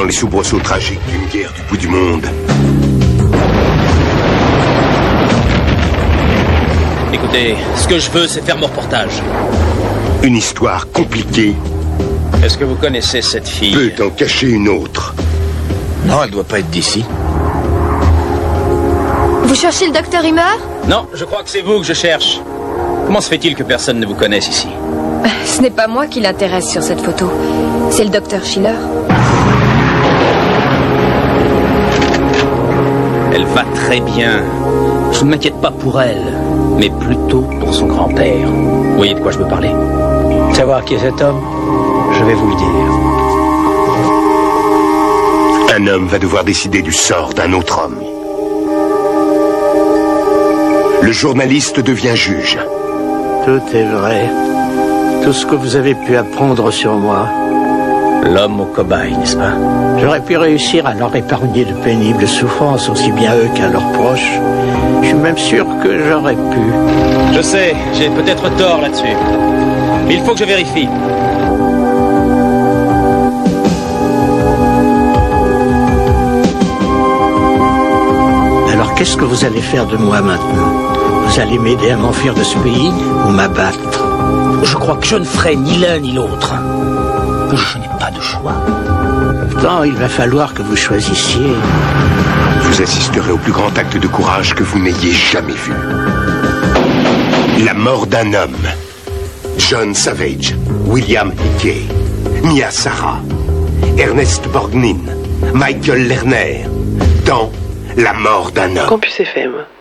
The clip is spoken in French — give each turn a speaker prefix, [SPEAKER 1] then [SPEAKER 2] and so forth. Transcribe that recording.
[SPEAKER 1] dans les soubresauts tragiques d'une guerre du bout du monde.
[SPEAKER 2] Écoutez, ce que je veux, c'est faire mon reportage.
[SPEAKER 1] Une histoire compliquée
[SPEAKER 2] Est-ce que vous connaissez cette fille?
[SPEAKER 1] peut en cacher une autre.
[SPEAKER 3] Non, elle doit pas être d'ici.
[SPEAKER 4] Vous cherchez le docteur Himmer?
[SPEAKER 2] Non, je crois que c'est vous que je cherche. Comment se fait-il que personne ne vous connaisse ici?
[SPEAKER 4] Ce n'est pas moi qui l'intéresse sur cette photo. C'est le docteur Schiller.
[SPEAKER 2] Elle va très bien. Je ne m'inquiète pas pour elle, mais plutôt pour son grand-père. Vous voyez de quoi je veux parler?
[SPEAKER 5] Savoir qui est cet homme, je vais vous le dire.
[SPEAKER 1] Un homme va devoir décider du sort d'un autre homme. Le journaliste devient juge.
[SPEAKER 5] Tout est vrai. Tout ce que vous avez pu apprendre sur moi.
[SPEAKER 2] L'homme au cobaye, n'est-ce pas?
[SPEAKER 5] J'aurais pu réussir à leur épargner de pénibles souffrances, aussi bien eux qu'à leurs proches. Je suis même sûr que j'aurais pu.
[SPEAKER 2] Je sais, j'ai peut-être tort là-dessus. Mais il faut que je vérifie.
[SPEAKER 5] Alors qu'est-ce que vous allez faire de moi maintenant? Vous allez m'aider à m'enfuir de ce pays ou m'abattre?
[SPEAKER 2] Je crois que je ne ferai ni l'un ni l'autre. Je n'ai pas de choix.
[SPEAKER 5] Pourtant, il va falloir que vous choisissiez.
[SPEAKER 1] Vous assisterez au plus grand acte de courage que vous n'ayez jamais vu. La mort d'un homme. John Savage, William Hickey, Mia Sara, Ernest Borgnine, Michael Lerner. Dans La mort d'un homme.
[SPEAKER 6] Campus FM.